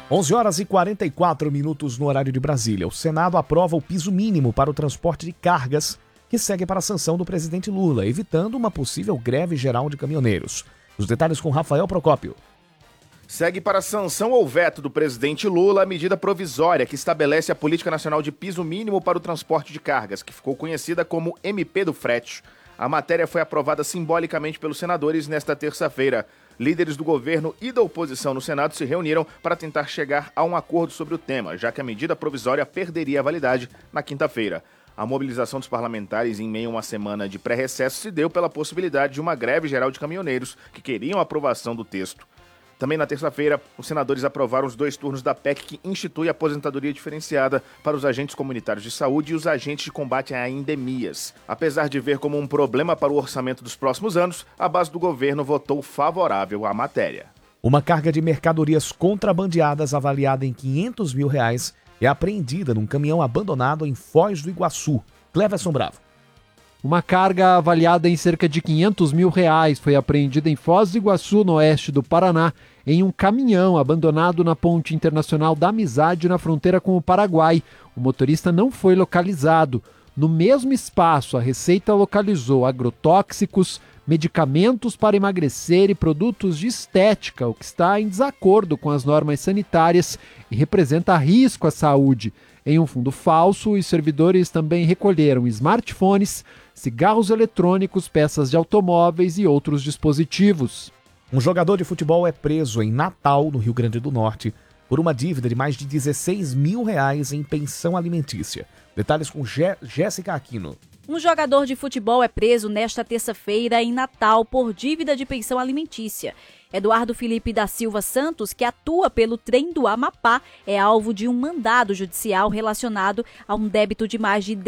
11 horas e 44 minutos no horário de Brasília. O Senado aprova o piso mínimo para o transporte de cargas, que segue para a sanção do presidente Lula, evitando uma possível greve geral de caminhoneiros. Os detalhes com Rafael Procópio. Segue para a sanção ou veto do presidente Lula a medida provisória que estabelece a Política Nacional de Piso Mínimo para o Transporte de Cargas, que ficou conhecida como MP do Frete. A matéria foi aprovada simbolicamente pelos senadores nesta terça-feira. Líderes do governo e da oposição no Senado se reuniram para tentar chegar a um acordo sobre o tema, já que a medida provisória perderia a validade na quinta-feira. A mobilização dos parlamentares em meio a uma semana de pré-recesso se deu pela possibilidade de uma greve geral de caminhoneiros que queriam a aprovação do texto. Também na terça-feira, os senadores aprovaram os 2 turnos da PEC que institui a aposentadoria diferenciada para os agentes comunitários de saúde e os agentes de combate a endemias. Apesar de ver como um problema para o orçamento dos próximos anos, a base do governo votou favorável à matéria. Uma carga de mercadorias contrabandeadas avaliada em R$500 mil é apreendida num caminhão abandonado em Foz do Iguaçu. Cleverson Bravo. Uma carga avaliada em cerca de R$500 mil foi apreendida em Foz do Iguaçu, no oeste do Paraná, em um caminhão abandonado na Ponte Internacional da Amizade, na fronteira com o Paraguai. O motorista não foi localizado. No mesmo espaço, a Receita localizou agrotóxicos, medicamentos para emagrecer e produtos de estética, o que está em desacordo com as normas sanitárias e representa risco à saúde. Em um fundo falso, os servidores também recolheram smartphones, cigarros eletrônicos, peças de automóveis e outros dispositivos. Um jogador de futebol é preso em Natal, no Rio Grande do Norte, por uma dívida de mais de R$16 mil em pensão alimentícia. Detalhes com Jéssica Aquino. Um jogador de futebol é preso nesta terça-feira em Natal por dívida de pensão alimentícia. Eduardo Felipe da Silva Santos, que atua pelo Trem do Amapá, é alvo de um mandado judicial relacionado a um débito de mais de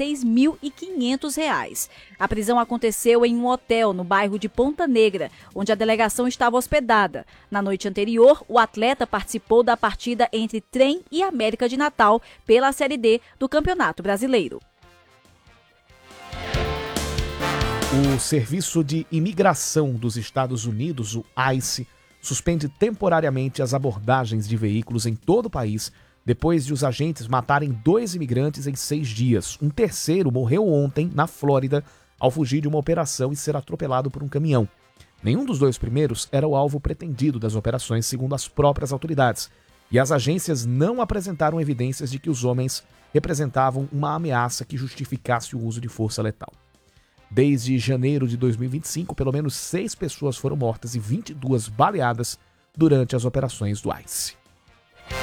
R$16.500. A prisão aconteceu em um hotel no bairro de Ponta Negra, onde a delegação estava hospedada. Na noite anterior, o atleta participou da partida entre Trem e América de Natal pela Série D do Campeonato Brasileiro. O Serviço de Imigração dos Estados Unidos, o ICE, suspende temporariamente as abordagens de veículos em todo o país depois de os agentes matarem 2 imigrantes em 6 dias. Um terceiro morreu ontem, na Flórida, ao fugir de uma operação e ser atropelado por um caminhão. Nenhum dos 2 primeiros era o alvo pretendido das operações, segundo as próprias autoridades, e as agências não apresentaram evidências de que os homens representavam uma ameaça que justificasse o uso de força letal. Desde janeiro de 2025, pelo menos 6 pessoas foram mortas e 22 baleadas durante as operações do ICE.